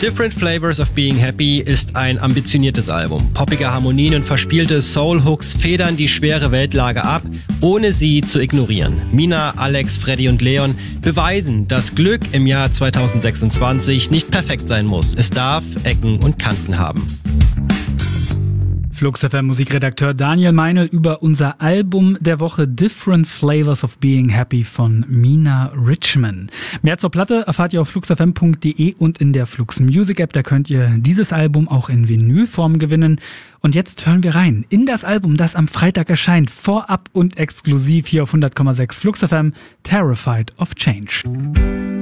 Different Flavors of Being Happy ist ein ambitioniertes Album. Poppige Harmonien und verspielte Soul-Hooks federn die schwere Weltlage ab, ohne sie zu ignorieren. Mina, Alex, Freddy und Leon beweisen, dass Glück im Jahr 2026 nicht perfekt sein muss. Es darf Ecken und Kanten haben. Flux FM Musikredakteur Daniel Meinl über unser Album der Woche Different Flavors of Being Happy von Mina Richman. Mehr zur Platte erfahrt ihr auf fluxfm.de und in der Flux Music App. Da könnt ihr dieses Album auch in Vinylform gewinnen. Und jetzt hören wir rein in das Album, das am Freitag erscheint, vorab und exklusiv hier auf 100,6 Flux FM, Terrified of Change.